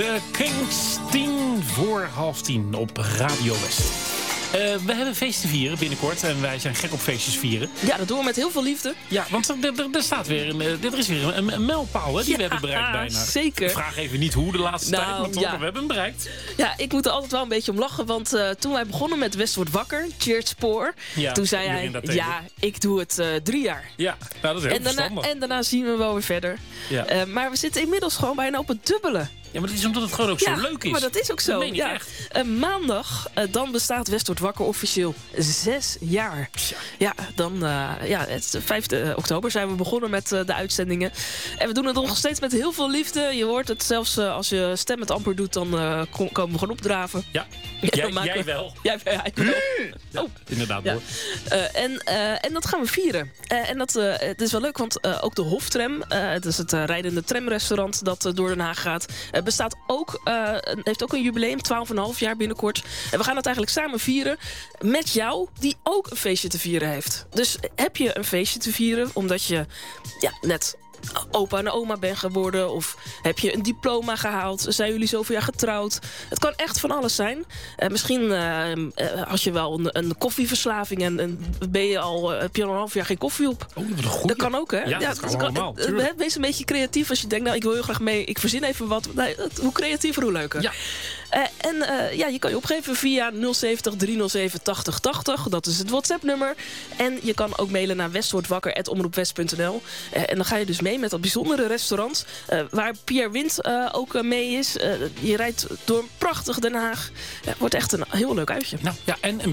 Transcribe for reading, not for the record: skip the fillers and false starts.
Kings 10:50 op Radio West. We hebben feest te vieren binnenkort en wij zijn gek op feestjes vieren. Ja, dat doen we met heel veel liefde. Ja, want er staat weer er is weer een mijlpaal die we hebben bereikt bijna. Zeker. Ik vraag even niet hoe de laatste tijd, maar toch, we hebben hem bereikt. Ja, ik moet er altijd wel een beetje om lachen, want toen wij begonnen met West wordt wakker, Tjeerd Spoor, toen zei hij, ik doe het 3 jaar. Ja, nou, dat is heel verstandig. En daarna zien we wel weer verder. Ja. Maar we zitten inmiddels gewoon bijna op het dubbele. Ja, maar dat is omdat het gewoon ook zo leuk is. Maar dat is ook zo. Dat meen ik echt. Maandag, dan bestaat West wordt wakker officieel 6 jaar. Ja, dan, het 5 oktober zijn we begonnen met de uitzendingen. En we doen het nog steeds met heel veel liefde. Je hoort het zelfs als je stem het amper doet, dan komen we gewoon opdraven. Ja, jij wel. Jij wel. Ja, inderdaad hoor. En dat gaan we vieren. En het is wel leuk, want ook de Hoftram, het is het rijdende tramrestaurant dat door Den Haag gaat, bestaat ook, heeft ook een jubileum, 12,5 jaar binnenkort. En we gaan het eigenlijk samen vieren met jou, die ook een feestje te vieren heeft. Dus heb je een feestje te vieren, omdat je net opa en oma bent geworden, of heb je een diploma gehaald, zijn jullie zoveel jaar getrouwd. Het kan echt van alles zijn. Misschien als je wel een koffieverslaving en heb je al een half jaar geen koffie op. Oh, wat een goeie. Dat kan ook, hè? Ja, dat kan allemaal. Wees een beetje creatief als je denkt, nou, ik wil heel graag mee, ik verzin even wat. Nee, hoe creatiever, hoe leuker. Ja. Je kan je opgeven via 070 307 8080. Dat is het WhatsApp-nummer. En je kan ook mailen naar westwordwakker@omroepwest.nl. En dan ga je dus mee met dat bijzondere restaurant, waar Pierre Wind ook mee is. Je rijdt door een prachtig Den Haag. Wordt echt een heel leuk uitje. Nou, ja, en